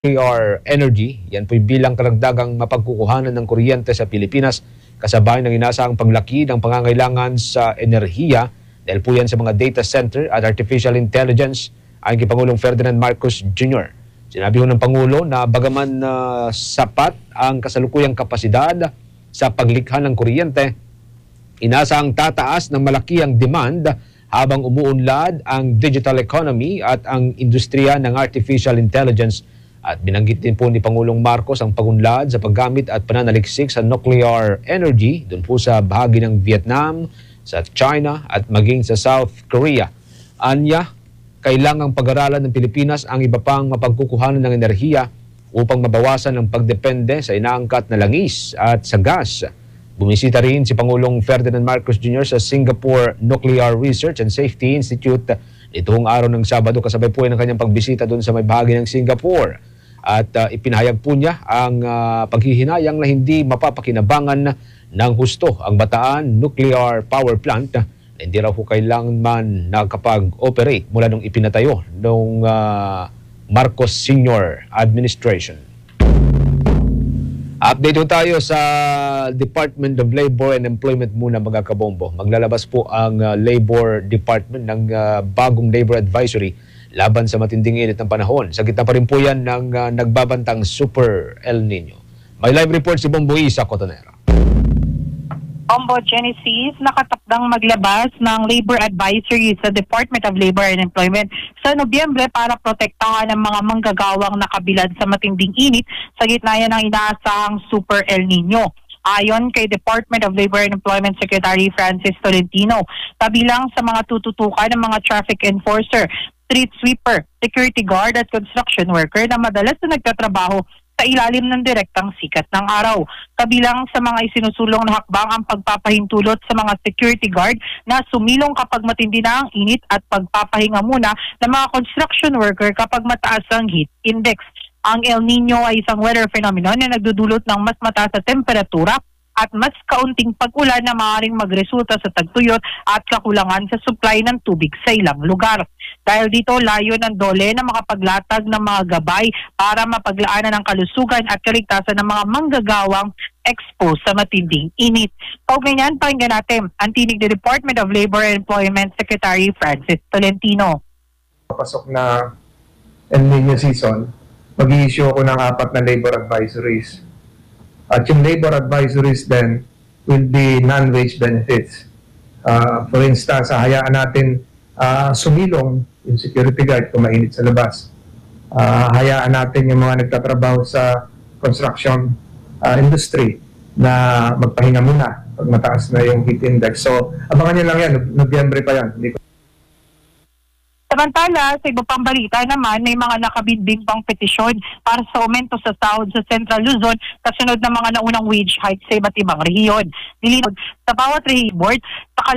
nuclear energy. Yan po'y bilang karagdagang mapagkukuhanan ng kuryente sa Pilipinas kasabay ng inaasahang paglaki ng pangangailangan sa enerhiya dahil po yan sa mga data center at artificial intelligence, ayon kay Pangulong Ferdinand Marcos Jr. Sinabi ho ng Pangulo na bagaman sapat ang kasalukuyang kapasidad sa paglikha ng kuryente, inaasahang tataas ng malaki ang demand habang umuunlad ang digital economy at ang industriya ng artificial intelligence. At binanggit din po ni Pangulong Marcos ang pagunlad sa paggamit at pananaliksik sa nuclear energy doon po sa bahagi ng Vietnam, sa China at maging sa South Korea. Anya, kailangang pag-aralan ng Pilipinas ang iba pang mapagkukuhanan ng enerhiya upang mabawasan ang pagdepende sa inaangkat na langis at sa gas. Bumisita rin si Pangulong Ferdinand Marcos Jr. sa Singapore Nuclear Research and Safety Institute nitong araw ng Sabado, kasabay po ng kanyang pagbisita doon sa may bahagi ng Singapore. At ipinahayag po niya ang paghihinayang na hindi mapapakinabangan ng husto ang Bataan Nuclear Power Plant na hindi raw po kailanman nakapag-operate mula nung ipinatayo ng Marcos Sr. Administration. Update po tayo sa Department of Labor and Employment muna, mga kabombo. Maglalabas po ang Labor Department ng bagong labor advisory laban sa matinding init ng panahon. Sa gitna pa rin po yan ng nagbabantang Super El Nino. May live report si Bombo Isa Cotonera. Bombo Genesis, nakatakdang maglabas ng labor advisory sa Department of Labor and Employment sa Nobyembre para protektahan ang mga manggagawang nakabilad sa matinding init sa gitna yan ng inaasahang Super El Nino. Ayon kay Department of Labor and Employment Secretary Francis Tolentino, kabilang sa mga tututukan ng mga traffic enforcer, street sweeper, security guard at construction worker na madalas na nagtatrabaho sa ilalim ng direktang sikat ng araw. Kabilang sa mga isinusulong na hakbang ang pagpapahintulot sa mga security guard na sumilong kapag matindi na ang init at pagpapahinga muna ng mga construction worker kapag mataas ang heat index. Ang El Nino ay isang weather phenomenon na nagdudulot ng mas mataas na temperatura at mas kaunting pag-ulan na maaaring magresulta sa tagtuyot at kakulangan sa supply ng tubig sa ilang lugar. Dahil dito, layo ng DOLE na makapaglatag ng mga gabay para mapaglaanan ng kalusugan at kaligtasan ng mga manggagawang exposed sa matinding init. Kaugnay niyan, pakinggan natin ang tinig ni Department of Labor and Employment Secretary Francis Tolentino. Papasok na El Nino season, mag-i-issue ako ng 4 na labor advisories. At yung labor advisories then will be non-wage benefits. For instance, hayaan natin sumilong yung security guard kung mainit sa labas. Hayaan natin yung mga nagtatrabaho sa construction industry na magpahinga muna pag mataas na yung heat index. So, abangan nyo lang yan. Nobyembre pa yan. Samantala, sa iba pang balita naman, may mga nakabinding pang petisyon para sa aumento sa sahod sa Central Luzon kasunod ng mga naunang wage hike sa iba't ibang rehiyon. Nilinod sa bawat rehiyon board, sa